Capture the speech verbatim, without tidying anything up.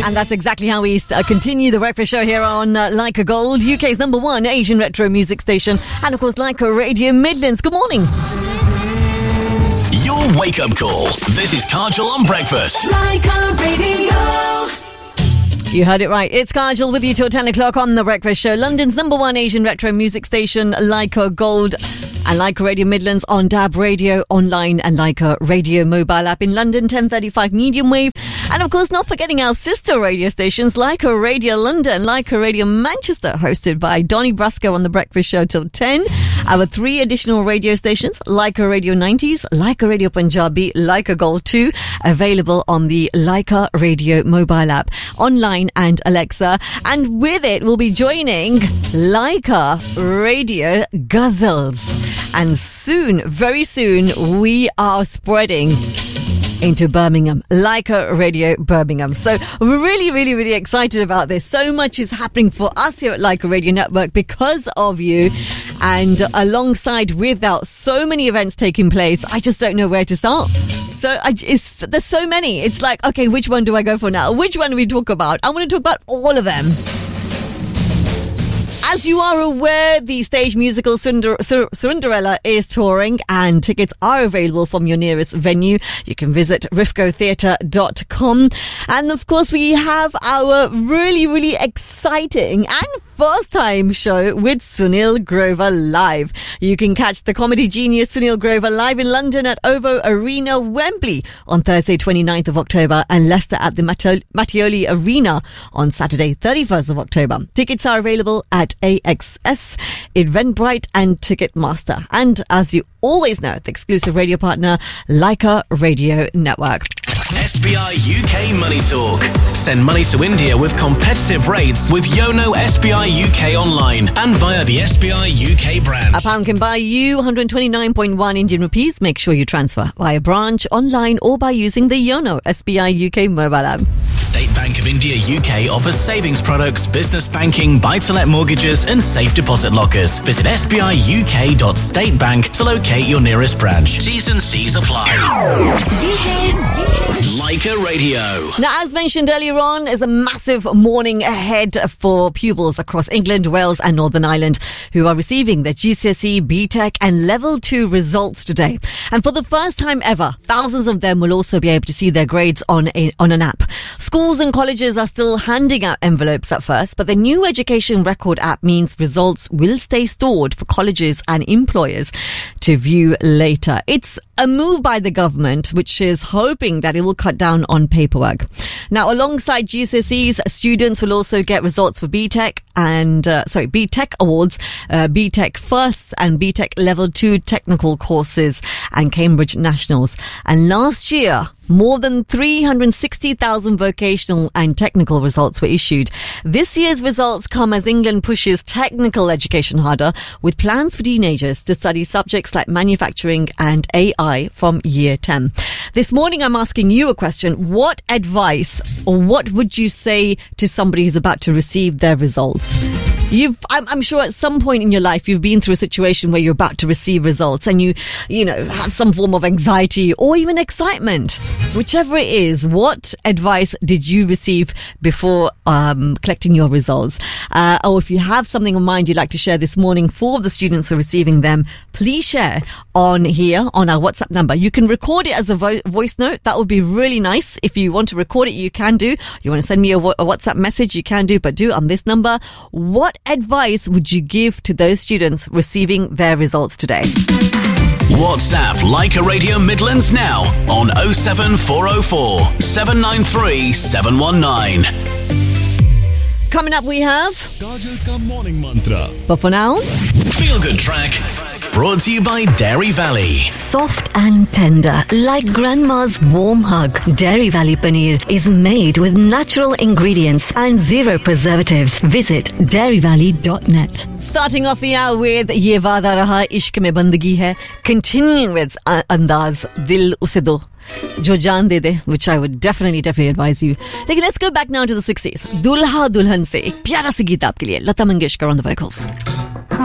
And that's exactly how we uh, continue the breakfast show here on uh, Leica Gold, U K's number one Asian retro music station, and of course Leica Radio Midlands. Good morning. Your wake-up call. This is Kajal on breakfast. Leica Radio. You heard it right. It's Kajal with you till ten o'clock on The Breakfast Show. London's number one Asian retro music station, Leica Gold. And Leica Radio Midlands on D A B Radio online and Leica Radio mobile app in London, ten thirty-five medium wave. And of course, not forgetting our sister radio stations, Leica Radio London, Leica Radio Manchester, hosted by Donny Brasco on The Breakfast Show till ten. Our three additional radio stations, Leica Radio nineties, Leica Radio Punjabi, Leica Gold two, available on the Leica Radio mobile app, online and Alexa. And with it, we'll be joining Leica Radio Ghazals. And soon, very soon, we are spreading into Birmingham, Leica Radio Birmingham. So we're really, really, really excited about this. So much is happening for us here at Leica Radio Network because of you. And alongside with that, so many events taking place, I just don't know where to start. So I, it's, there's so many. It's like, okay, which one do I go for now? Which one do we talk about? I want to talk about all of them. As you are aware, the stage musical Cinderella is touring and tickets are available from your nearest venue. You can visit rifco theatre dot com. And of course, we have our really, really exciting and first time show with Sunil Grover live. You can catch the comedy genius Sunil Grover live in London at OVO Arena, Wembley on Thursday, twenty-ninth of October, and Leicester at the Mattioli Arena on Saturday, thirty-first of October. Tickets are available at A X S, Eventbrite and Ticketmaster. And as you always know, the exclusive radio partner, Leica Radio Network. S B I U K Money Talk. Send money to India with competitive rates with Yono S B I U K online and via the S B I U K branch. A pound can buy you one hundred twenty-nine point one Indian rupees. Make sure you transfer via branch, online or by using the Yono S B I U K mobile app. State Bank of India U K offers savings products, business banking, buy-to-let mortgages and safe deposit lockers. Visit s b i u k dot state bank to locate your nearest branch. T's and C's apply. Leica Radio. Now, as mentioned earlier on, is a massive morning ahead for pupils across England, Wales and Northern Ireland who are receiving their G C S E, B Tech and Level two results today. And for the first time ever, thousands of them will also be able to see their grades on a, on an app. Schools and colleges are still handing out envelopes at first, but the new Education Record app means results will stay stored for colleges and employers to view later. It's a move by the government, which is hoping that it will cut down on paperwork. Now, alongside G C S Es, students will also get results for B Tech and, uh, sorry, B Tech Awards, uh, B Tech Firsts and B Tech Level two technical courses and Cambridge Nationals. And last year, more than three hundred sixty thousand vocational and technical results were issued. This year's results come as England pushes technical education harder with plans for teenagers to study subjects like manufacturing and A I from year ten. This morning, I'm asking you a question. What advice or what would you say to somebody who's about to receive their results? You've, I'm, I'm sure at some point in your life, you've been through a situation where you're about to receive results and you, you know, have some form of anxiety or even excitement. Whichever it is, what advice did you receive before um, collecting your results? Uh, or if you have something in mind you'd like to share this morning for the students who are receiving them, please share on here on our WhatsApp number. You can record it as a vo- voice note. That would be really nice. If you want to record it, you can do. You want to send me a, vo- a WhatsApp message, you can do, but do on this number. What advice would you give to those students receiving their results today? WhatsApp Leica Radio Midlands now on oh seven four oh four, seven nine three, seven one nine. Coming up, we have Kajal ka morning mantra. But for now, Feel Good Track brought to you by Dairy Valley. Soft and tender, like grandma's warm hug. Dairy Valley Paneer is made with natural ingredients and zero preservatives. Visit dairy valley dot net. Starting off the hour with Ye Vaada Raha Ishq Mein Bandagi Hai, continuing with uh, Andaz Dil Use Do Jo Jaan De De, which I would definitely, definitely advise you. Lekin let's go back now to the sixties. Dulha Dulhan se ek pyara sa geet aapke liye. Lata Mangeshkar on the vocals.